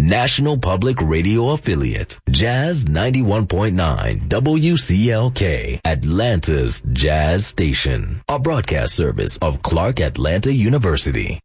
National Public Radio affiliate, Jazz 91.9 WCLK, Atlanta's Jazz Station, a broadcast service of Clark Atlanta University.